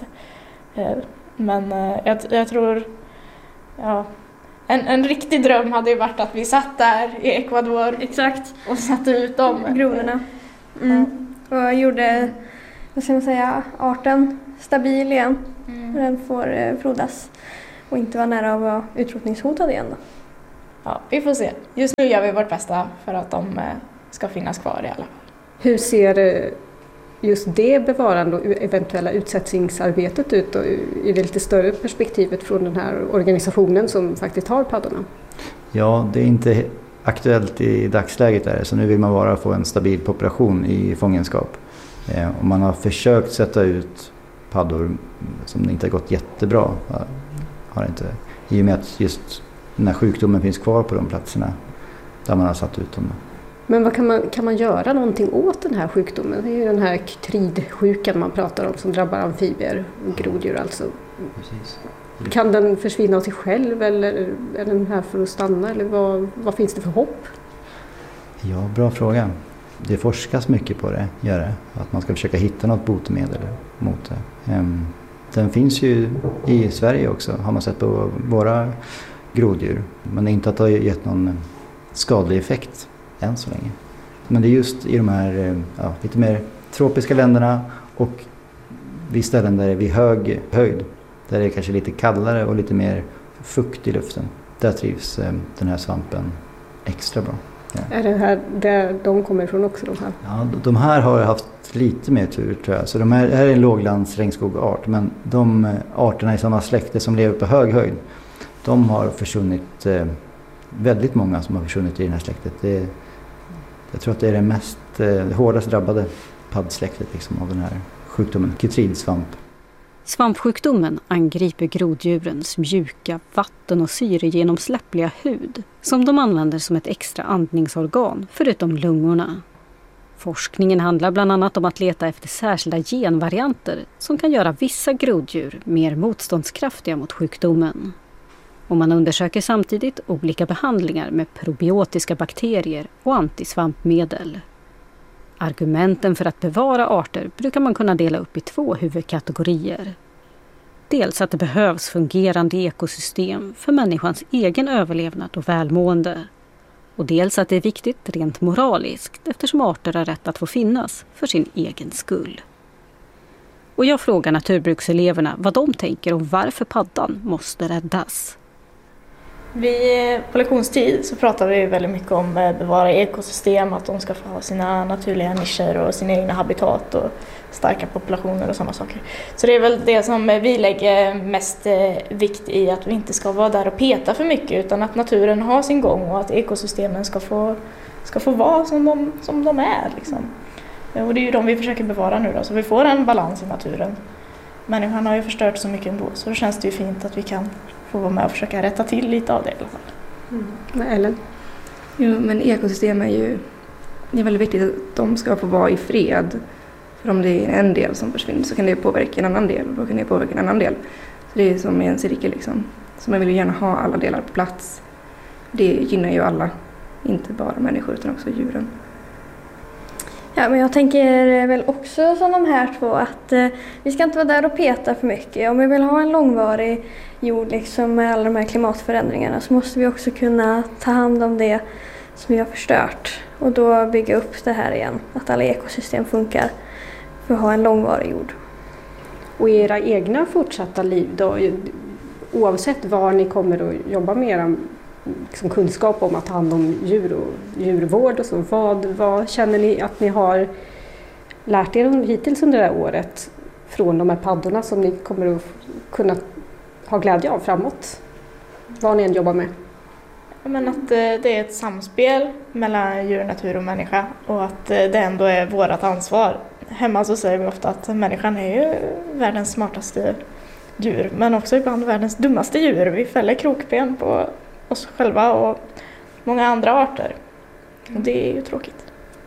Men jag, jag tror, ja, en, en riktig dröm hade ju varit att vi satt där i Ecuador. Exakt. Och satte ut dem. Grodorna. Mm. Och gjorde, vad ska man säga, arten stabil igen. Mm. Den får frodas och inte vara nära att vara utrotningshotad igen då. Ja, vi får se. Just nu gör vi vårt bästa för att de ska finnas kvar i alla fall. Hur ser just det bevarande och eventuella utsättningsarbetet ut då, i det lite större perspektivet från den här organisationen som faktiskt har paddorna? Ja, det är inte aktuellt i dagsläget där, så nu vill man bara få en stabil population i fångenskap. Eh, och man har försökt sätta ut paddor som inte har gått jättebra. Har inte, i och med att just den här sjukdomen finns kvar på de platserna där man har satt ut dem. Men vad kan man, kan man göra någonting åt den här sjukdomen? Det är ju den här kytridsjukan man pratar om som drabbar amfibier och groddjur alltså. Precis. Kan den försvinna av sig själv eller är den här för att stanna? Eller vad, vad finns det för hopp? Ja, bra fråga. Det forskas mycket på det, gör det. Att man ska försöka hitta något botemedel mot det. Den finns ju i Sverige också, har man sett på våra groddjur. Men inte att det har gett någon skadlig effekt än så länge. Men det är just i de här ja, lite mer tropiska länderna och vid ställen där det är vid hög höjd. Där det är kanske lite kallare och lite mer fukt i luften. Där trivs den här svampen extra bra. Ja. Är det här där de kommer ifrån också? De här? Ja, de här har haft lite mer tur tror jag. Så de här, här är en låglands regnskogart. Men de arterna i samma släkte som lever på hög höjd. De har försvunnit, eh, väldigt många som har försvunnit i det här släktet. Det, jag tror att det är det mest, eh, det hårdast drabbade paddsläktet liksom, av den här sjukdomen, kytridsvamp. Svampsjukdomen angriper groddjurens mjuka, vatten- och syregenomsläppliga hud som de använder som ett extra andningsorgan förutom lungorna. Forskningen handlar bland annat om att leta efter särskilda genvarianter som kan göra vissa groddjur mer motståndskraftiga mot sjukdomen. Och man undersöker samtidigt olika behandlingar med probiotiska bakterier och antisvampmedel. Argumenten för att bevara arter brukar man kunna dela upp i två huvudkategorier. Dels att det behövs fungerande ekosystem för människans egen överlevnad och välmående. Och dels att det är viktigt rent moraliskt eftersom arter har rätt att få finnas för sin egen skull. Och jag frågar naturbrukseleverna vad de tänker om varför paddan måste räddas. Vi, på lektionstid så pratar vi väldigt mycket om bevara ekosystem, att de ska få ha sina naturliga nischer och sina egna habitat och starka populationer och sådana saker. Så det är väl det som vi lägger mest vikt i, att vi inte ska vara där och peta för mycket utan att naturen har sin gång och att ekosystemen ska få, ska få vara som de, som de är. Liksom. Och det är ju de vi försöker bevara nu då, så vi får en balans i naturen. Människan har ju förstört så mycket ändå, så då känns det ju fint att vi kan få vara med och försöka rätta till lite av det i alla fall. Mm. Ellen? Jo, men ekosystem är ju, det är väldigt viktigt att de ska få vara i fred. För om det är en del som försvinner så kan det påverka en annan del och då kan det påverka en annan del. Så det är som en cirkel liksom. Så man vill ju gärna ha alla delar på plats. Det gynnar ju alla, inte bara människor utan också djuren. Ja, men jag tänker väl också som de här två att eh, vi ska inte vara där och peta för mycket. Om vi vill ha en långvarig jord liksom, med alla de här klimatförändringarna så måste vi också kunna ta hand om det som vi har förstört. Och då bygga upp det här igen, att alla ekosystem funkar för att ha en långvarig jord. Och era egna fortsatta liv då, oavsett var ni kommer att jobba med era liksom kunskap om att ta hand om djur och djurvård och så. Vad, vad känner ni att ni har lärt er hittills under det här året från de här paddorna som ni kommer att kunna ha glädje av framåt? Vad ni än jobbar med? Men att det är ett samspel mellan djur, natur och människa och att det ändå är vårt ansvar. Hemma så säger vi ofta att människan är ju världens smartaste djur, men också ibland världens dummaste djur. Vi fäller krokben på oss själva och många andra arter. Och det är ju tråkigt.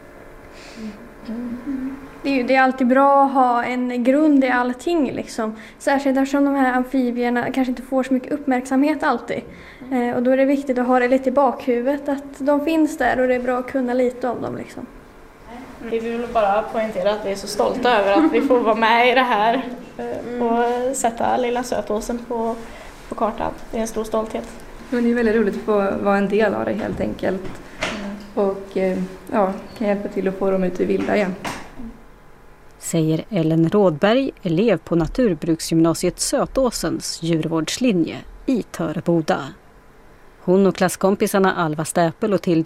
Mm. Det är ju det är alltid bra att ha en grund i allting liksom. Särskilt eftersom de här amfibierna kanske inte får så mycket uppmärksamhet alltid. Eh, och då är det viktigt att ha det lite i bakhuvudet att de finns där och det är bra att kunna lite om dem liksom. Vi vill bara poängtera att vi är så stolta över att vi får vara med i det här och sätta lilla Sötåsen på, på kartan. Det är en stor stolthet. Men det är väldigt roligt att få vara en del av det helt enkelt. Och ja, kan hjälpa till att få dem ut i vilda igen. Säger Ellen Rådberg, elev på Naturbruksgymnasiet Sötåsens djurvårdslinje i Töreboda. Hon och klasskompisarna Alva Stäpel och Tilde